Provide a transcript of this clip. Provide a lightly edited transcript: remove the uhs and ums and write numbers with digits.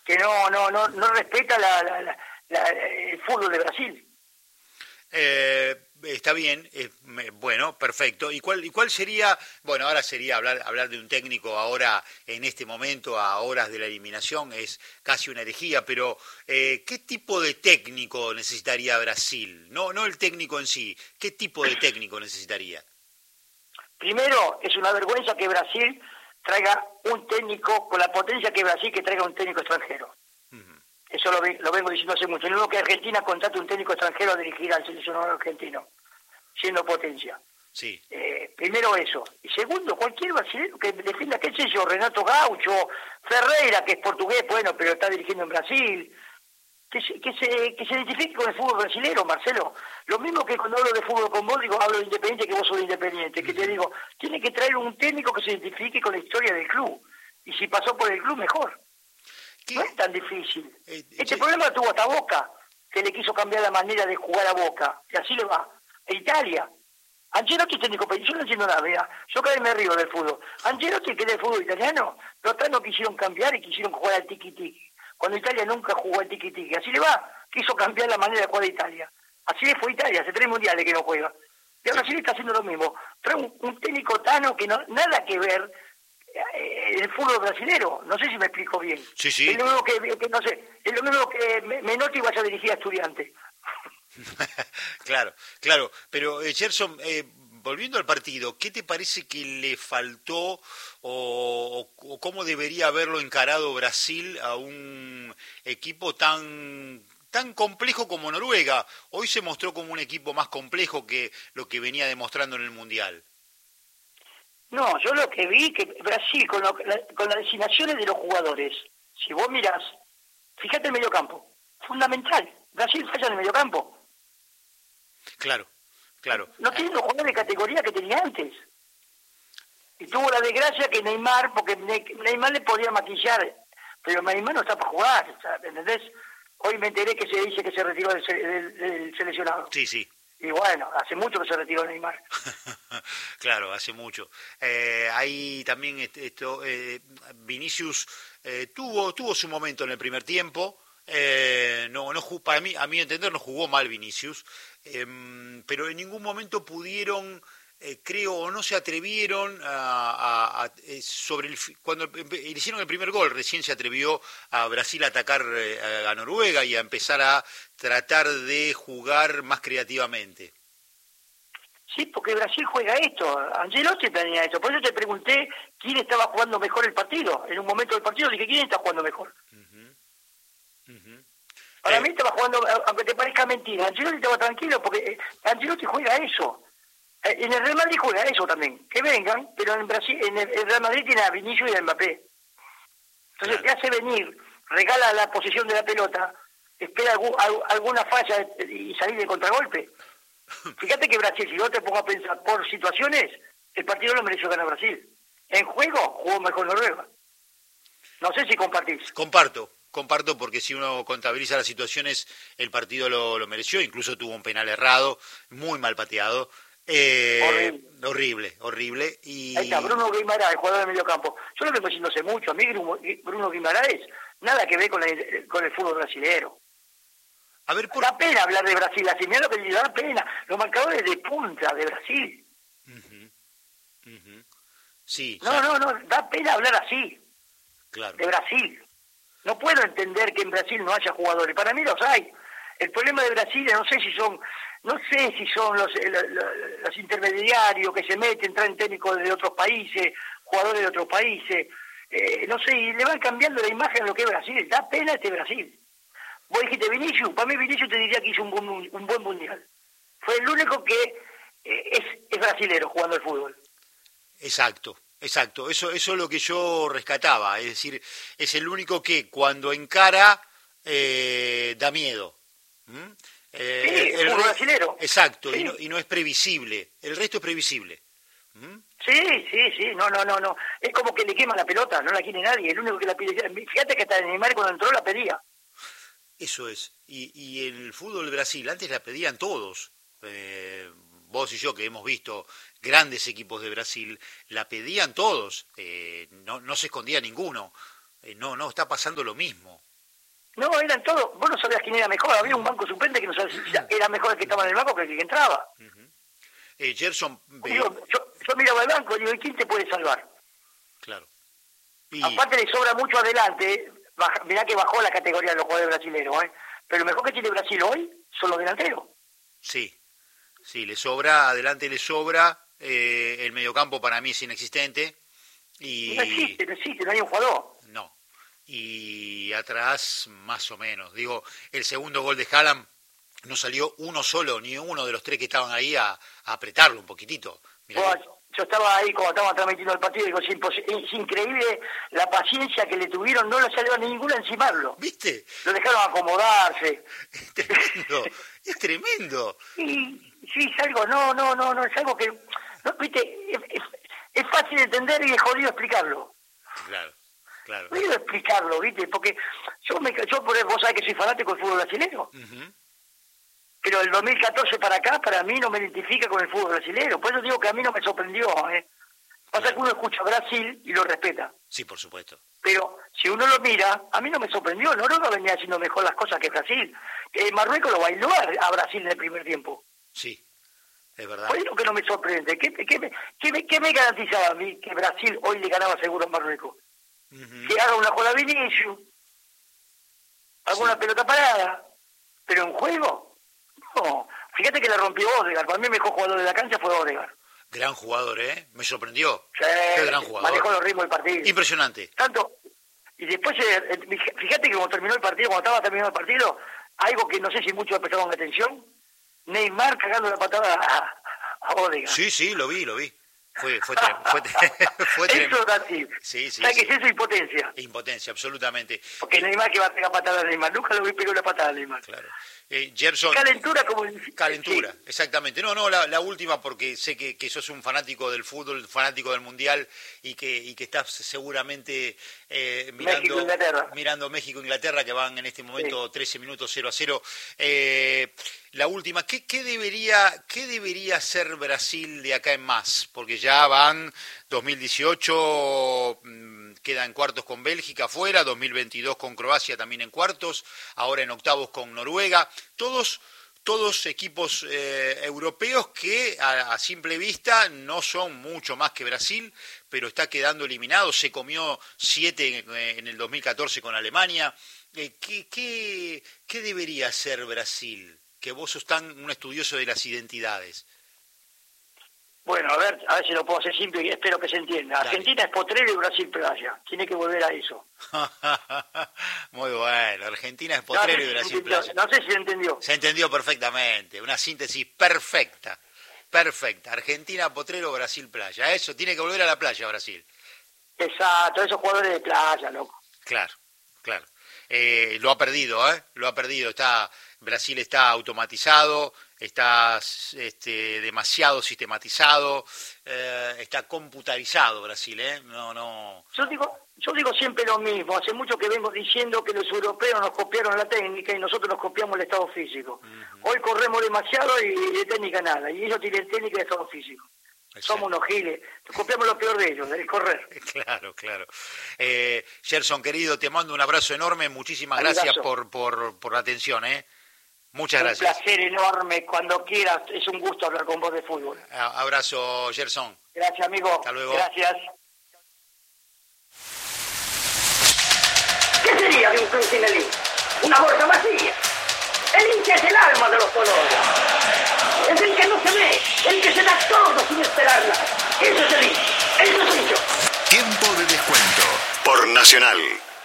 que no respeta el fútbol de Brasil. Está bien, bueno, perfecto. ¿Y cuál sería? Bueno, ahora sería hablar de un técnico ahora, en este momento, a horas de la eliminación, es casi una herejía, pero ¿qué tipo de técnico necesitaría Brasil? No el técnico en sí, ¿qué tipo de técnico necesitaría? Primero, es una vergüenza que Brasil traiga un técnico, con la potencia que Brasil, que traiga un técnico extranjero. Ujú. Eso lo vengo diciendo hace mucho. No que Argentina contrate un técnico extranjero a dirigir al seleccionado argentino, siendo potencia. Sí. Primero eso. Y segundo, cualquier brasileño que defienda, qué sé yo, Renato Gaucho, Ferreira, que es portugués, bueno, pero está dirigiendo en Brasil, que se identifique con el fútbol brasileño, Marcelo. Lo mismo que cuando hablo de fútbol con vos, digo, hablo de Independiente, que vos sos de Independiente, que te digo, tiene que traer un técnico que se identifique con la historia del club. Y si pasó por el club, mejor. No es tan difícil. Este problema lo tuvo hasta Boca, que le quiso cambiar la manera de jugar a Boca, y así le va. E Italia. Ancelotti es técnico, yo no entiendo nada, mira, yo cada vez me río del fútbol. Ancelotti, que es del fútbol italiano, los otros no quisieron cambiar y quisieron jugar al tiki-tiki. Cuando Italia nunca jugó al tiki-tiki. Así le va, quiso cambiar la manera de jugar a Italia. Así le fue a Italia, hace 3 mundiales que no juega. Y ahora sí le está haciendo lo mismo. Trae un técnico tano que no nada que ver el fútbol brasilero, no sé si me explico bien. Sí. Es lo mismo que no sé, es lo mismo que Menotti vaya a dirigir a Estudiantes. Claro, pero Gerson, volviendo al partido, ¿qué te parece que le faltó o cómo debería haberlo encarado Brasil a un equipo tan complejo como Noruega? Hoy se mostró como un equipo más complejo que lo que venía demostrando en el Mundial. No, yo lo que vi que Brasil, con las designaciones de los jugadores, si vos mirás, fíjate el mediocampo, fundamental. Brasil falla en el mediocampo. Claro. No tiene los jugadores de categoría que tenía antes. Y tuvo la desgracia que Neymar, porque Neymar le podía maquillar, pero Neymar no está para jugar, ¿entendés? Hoy me enteré que se dice que se retiró del seleccionado. Sí. Y bueno, hace mucho que se retiró Neymar. Claro, hace mucho. Ahí también Vinicius tuvo su momento en el primer tiempo. Para mí, a mi entender, no jugó mal Vinicius, pero en ningún momento pudieron, creo, o no se atrevieron cuando hicieron el primer gol, recién se atrevió a Brasil a atacar a Noruega y a empezar a tratar de jugar más creativamente. Sí, porque Brasil juega esto, Ancelotti planea esto. Por eso te pregunté quién estaba jugando mejor el partido. En un momento del partido dije, ¿quién está jugando mejor? Para mí estaba jugando, aunque te parezca mentira, Ancelotti estaba tranquilo porque Ancelotti juega eso. En el Real Madrid juega eso también, que vengan, pero en Brasil, en el Real Madrid tiene a Vinicius y a Mbappé. Entonces te hace venir, regala la posición de la pelota, espera alguna falla y salir de contragolpe. Fíjate que Brasil, si yo te pongo a pensar por situaciones, el partido lo mereció ganar Brasil. En juego, jugó mejor Noruega. No sé si compartís. Comparto porque si uno contabiliza las situaciones, el partido lo mereció, incluso tuvo un penal errado, muy mal pateado. Horrible. Y... Ahí está, Bruno Guimaraes, el jugador de medio campo. Yo lo que estoy diciendo hace mucho, a mí Bruno Guimaraes, nada que ver con el fútbol brasilero. A ver, Da pena hablar de Brasil así, mira lo que le da pena, los marcadores de punta de Brasil. Sí. No, da pena hablar así, claro. De Brasil. No puedo entender que en Brasil no haya jugadores, para mí los hay. El problema de Brasil, no sé si son los intermediarios que se meten, traen técnicos de otros países, jugadores de otros países, no sé, y le van cambiando la imagen a lo que es Brasil. Da pena este Brasil. Vos dijiste Vinicius, para mí Vinicius te diría que hizo un buen mundial. Fue el único que es brasilero jugando al fútbol. Exacto. Eso es lo que yo rescataba. Es decir, es el único que cuando encara da miedo. El fútbol brasilero. Exacto, sí. y no es previsible. El resto es previsible. Sí, no. Es como que le quema la pelota, no la quiere nadie. El único que la pide. Fíjate que hasta Neymar cuando entró la pedía. Eso es. Y el fútbol de Brasil, antes la pedían todos. Vos y yo que hemos visto grandes equipos de Brasil, la pedían todos. No se escondía ninguno. No está pasando lo mismo. No, eran todos, vos no sabías quién era mejor, había un banco suplente que no sabía si era mejor el que estaba en el banco que el que entraba. Gerson... Digo, yo miraba el banco y digo, ¿y quién te puede salvar? Claro. Aparte le sobra mucho adelante, mirá que bajó la categoría de los jugadores brasileños, pero lo mejor que tiene Brasil hoy son los delanteros. Sí, le sobra, adelante le sobra, el mediocampo para mí es inexistente. Y... No existe, no hay un jugador. No, y atrás más o menos. Digo, el segundo gol de Haaland no salió uno solo, ni uno de los tres que estaban ahí a apretarlo un poquitito. Mirá yo estaba ahí cuando estábamos transmitiendo el partido y digo, es increíble la paciencia que le tuvieron, no le salió a ninguno a encimarlo. ¿Viste? Lo dejaron acomodarse. Es tremendo. Sí, es algo, no, es algo que, no, viste, es fácil de entender y es jodido explicarlo. Claro. Jodido explicarlo, viste, porque vos sabés que soy fanático del fútbol brasileño. Pero el 2014 para acá, para mí no me identifica con el fútbol brasileño. Por eso digo que a mí no me sorprendió. Pasa que uno escucha Brasil y lo respeta. Sí, por supuesto. Pero si uno lo mira, a mí no me sorprendió. Noruega venía haciendo mejor las cosas que Brasil. Marruecos lo bailó a Brasil en el primer tiempo. Sí, es verdad. Por eso que no me sorprende. ¿Qué me garantizaba a mí que Brasil hoy le ganaba seguro a Marruecos? Que haga una jugada Vinicius, alguna pelota parada, pero en juego... No, fíjate que la rompió Odegaard. Para mí el mejor jugador de la cancha fue Odegaard. Gran jugador, me sorprendió. Sí, qué gran jugador. Manejó los ritmos del partido. Impresionante. Y después, fíjate que cuando terminó el partido, cuando estaba terminando el partido, algo que no sé si muchos prestaron atención, Neymar cagando la patada a Odegaard. Sí, lo vi. Fue tremendo. Eso es Brasil. Sí. ¿Sabes qué es eso? Impotencia. Impotencia, absolutamente. Porque Neymar que va a pegar patada a Neymar. Nunca lo vi pegar una patada a Neymar. Claro. Gerson, calentura, sí. Exactamente. No, la última, porque sé que sos un fanático del fútbol, fanático del mundial y que estás seguramente mirando México-Inglaterra, que van en este momento 13 minutos 0-0. La última, ¿qué debería hacer Brasil de acá en más? Porque ya van 2018, queda en cuartos con Bélgica afuera, 2022 con Croacia también en cuartos, ahora en octavos con Noruega, todos equipos europeos que a simple vista no son mucho más que Brasil, pero está quedando eliminado, se comió 7 en el 2014 con Alemania. ¿Qué debería hacer Brasil? Que vos sos un estudioso de las identidades. Bueno, a ver si lo puedo hacer simple y espero que se entienda. Dale. Argentina es potrero y Brasil playa. Tiene que volver a eso. Muy bueno. Argentina es potrero y Brasil playa. No sé si se entendió. Se entendió perfectamente. Una síntesis perfecta. Argentina, potrero, Brasil playa. Eso, tiene que volver a la playa, Brasil. Exacto, esos jugadores de playa, loco. Claro. Lo ha perdido, Lo ha perdido. Brasil está automatizado, está demasiado sistematizado, está computarizado Brasil, No. Yo digo siempre lo mismo. Hace mucho que vengo diciendo que los europeos nos copiaron la técnica y nosotros nos copiamos el estado físico. Hoy corremos demasiado y de técnica nada, y ellos tienen técnica y estado físico. Exacto. Somos unos giles, copiamos lo peor de ellos, el correr. Claro. Gerson, querido, te mando un abrazo enorme, muchísimas gracias por la atención, Muchas gracias. Un placer enorme, cuando quieras, es un gusto hablar con vos de fútbol. Abrazo, Gerson. Gracias, amigo. Hasta luego. Gracias. ¿Qué sería de un club sin el hincha? Una bolsa vacía. El hincha es el alma de los colores. Es el que no se ve, el que se da todo sin esperar nada. Eso es el hincha. Eso es hincha. Tiempo de descuento por Nacional.